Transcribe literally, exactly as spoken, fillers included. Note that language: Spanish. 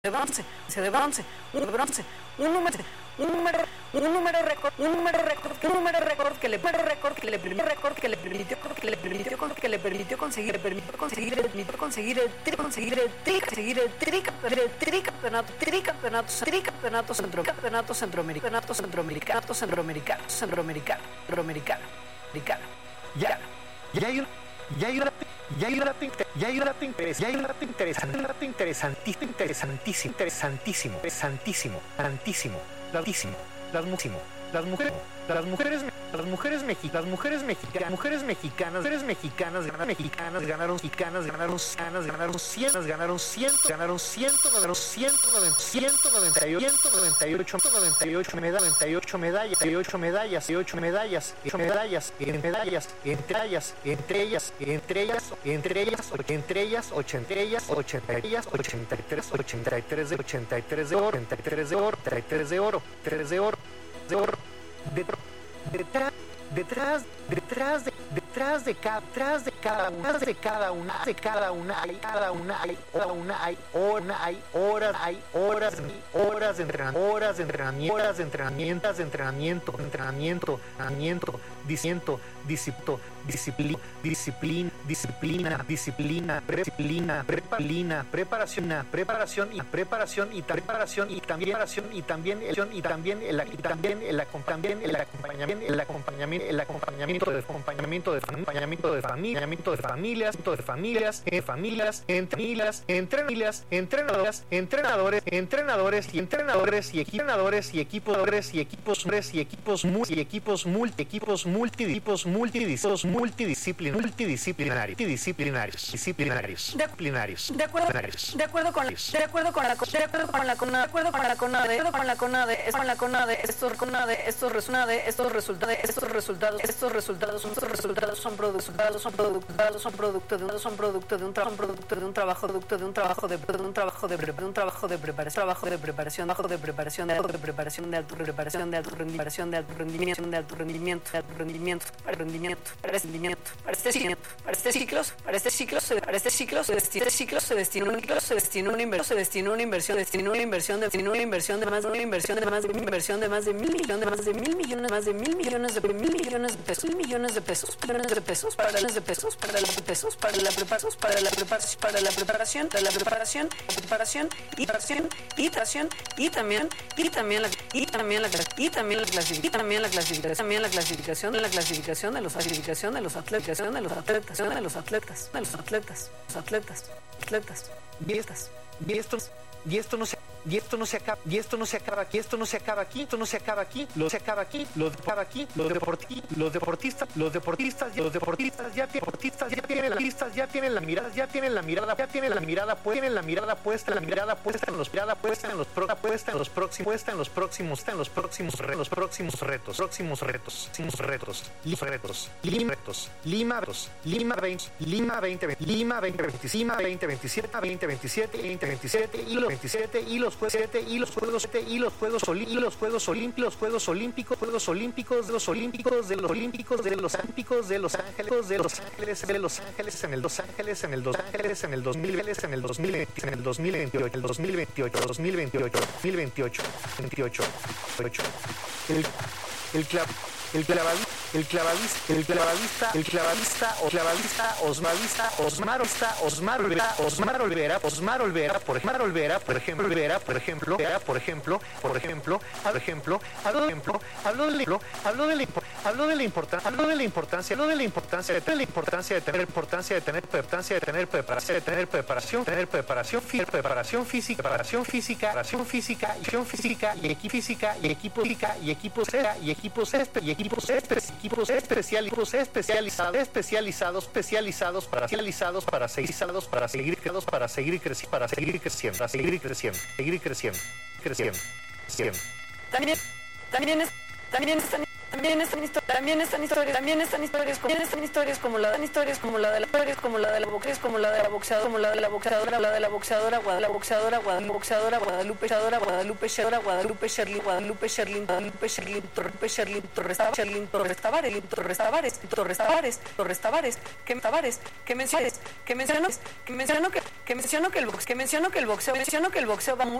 de bronce, se de bronce, un de bronce, un número, un número, un número récord, un número récord, un número récord que le número récord que le permitió récord que le permitió que le permitió que le permitió conseguir, permitió conseguir, permitió conseguir el tri, conseguir el tri, conseguir el tricampeonato, tricampeonato, tricampeonato, tricampeonato centro, campeonato centroamericano, centroamericano, centroamericano, centroamericano, centroamericano, americano. Ya, ya hay ya hay una Ya hay un dato ya hay un dato interesante, ya hay un dato interesante, un dato interesantísimo, interesantísimo, interesantísimo, interesantísimo, interesantísimo, larguísimo, larguísimo, las mujeres, las mujeres, las mujeres mexicanas, las mujeres mexicanas, mujeres mexicanas, mujeres mexicanas, ganaron mexicanas, ganaron mexicanas, ganaron cientos, ganaron cientos, ganaron cientos, ganaron ciento, ganaron ciento noventa, ciento noventa y ocho, noventa y ocho, noventa y ocho medallas, noventa y ocho medallas, ocho medallas, ocho medallas, ocho medallas, en medallas, entre ellas, entre ellas, entre ellas, entre ellas, entre ellas, ochenta ellas, ochenta ellas, ochenta y tres, ochenta y tres de ochenta y tres de oro, ochenta y tres de oro, treinta y tres de oro, tres de oro, de oro, detrás, detrás, detrás de, detrás de cada, detrás de cada una, de cada una, de cada una, hay cada una, hay una, hay una, hay horas, hay horas, horas de entrenamiento, horas de entrenamiento, horas de entrenamiento, de entrenamiento, entrenamiento, entrenamiento, diciendo, discipto, disciplina, disciplina, disciplina, disciplina, disciplina, preparación, preparación, preparación y preparación y preparación y también preparación y también el y también el y también el acompañamiento, el acompañamiento, el acompañamiento, el acompañamiento de acompañamiento de acompañamiento de acompañamiento de familias, de familias, en familias, entre familias, entre familias, entrenadoras, entrenadores, entrenadores y entrenadores y entrenadores y equipos y equipos y equipos multi equipos multi equipos multidisciplinarios, multidisciplinarios, multidisciplinarios, multidisciplinarios, disciplinarios, disciplinarios, de acuerdo, de acuerdo con la, de acuerdo con la, de acuerdo con la CONADE, de acuerdo con la CONADE, de acuerdo con la CONADE, con la CONADE, estos CONADE, estos resultados, estos resultados, estos resultados, estos resultados, estos resultados son resultados, son productos, son producto de un, son producto de un trabajo, producto de un trabajo, producto de un trabajo de, de un trabajo de, de un trabajo de preparación, trabajo de preparación, trabajo de preparación, de alto de preparación, de alto preparación, de alto rendimiento, de alto rendimiento, de alto rendimiento, de alto rendimiento, para rendimiento, para rendimiento, para este ciclo, para este ciclo, para este ciclo, para este ciclo se destina, este ciclo se destina un ciclo, se destina una inversión, se destina una inversión, destina una inversión, destina una inversión de más de una inversión de más de una inversión de más de mil millones, de más de mil millones, más de mil millones de mil millones de pesos, mil millones de pesos, millones de pesos, para las de pesos, para la de pesos, para la preparación, para la preparación, para la preparación, para la preparación, preparación y preparación y tracción y también y también la y también la y también la clasificación, y también la clasificación, también la clasificación, la clasificación de los clasificación de los atletas, de los atletas, de los atletas, de los atletas, los atletas, atletas, y estas, y estos, y esto no se y esto no se acaba, y esto no se acaba aquí, esto no se acaba aquí, esto no se acaba aquí, lo se acaba aquí, lo acaba aquí, los deportistas, los deportistas, los deportistas, los deportistas ya deportistas ya tienen las pistas, ya tienen la mirada, ya tienen la mirada, ya tienen la mirada, tienen la mirada puesta, la mirada puesta en los mirada puesta en los pro, puesta en los próximos, puesta en los próximos, en los próximos retos, los próximos retos, próximos retos, próximos retos, retos, Lima retos, Lima retos, Lima veinte, Lima veinte, Lima veinte veinticinco, veinte veintisiete, veinte veintisiete, veinte veintisiete y los veintisiete y los Juegos y los Juegos y los Juegos Olímpicos, los Juegos Olímpicos, Juegos Olímpicos, Juegos Olímpicos de los Olímpicos de los Olímpicos de los Olímpicos de Los Ángeles, de Los Ángeles, de Los Ángeles en el Los Ángeles en el Los Ángeles en el dos mil veinte, en el dos mil veinte, en el dos mil veintiocho, el dos mil veintiocho, dos mil veintiocho, dos mil veintiocho, veintiocho, veintiocho. El el clav el clavadista, el clavadista, el clavadista, el clavadista, o clavadista, Osmarista, Osmarista, Osmar Olvera, Osmar Olvera, Osmar Olvera, por ejemplo, Olvera, por ejemplo, Olvera, por ejemplo, por ejemplo, por ejemplo, por ejemplo, habló de ejemplo, habló del ejemplo, habló de la habló de la importancia, habló de la importancia, habló de la importancia de la importancia de tener importancia de tener importancia de tener preparación, de tener preparación, tener preparación física, preparación física, preparación física, preparación física, y física y equipo física y equipo física y equipos y equipos y equipos equipos especializados especializados especializados especializados para especializados para seguir para seguir para seguir creciendo para seguir creciendo para seguir creciendo seguir creciendo creciendo creciendo también también es también es también están historias, también están historias, también están historias, también están historias como la de historias como la de la historias como la de la boxeadora, como la de la boxeadora, como la de la boxeadora, la de la boxeadora, Guadalupe, boxeadora, Guadalupe, boxeadora, Guadalupe, boxeadora, Guadalupe, Shadora, Guadalupe, Sherlin, Guadalupe, Sherlin, Guadalupe, Sherlin, Torre, Sherlin, Torres, Sherlin, Torres Tavares, Torres Tavares, Torres Tavares, Torres Tavares, que Tavares, que menciones, que mencionó, que mencionó que, que mencionó que el box, que mencionó que el boxeo, mencionó que el boxeo va muy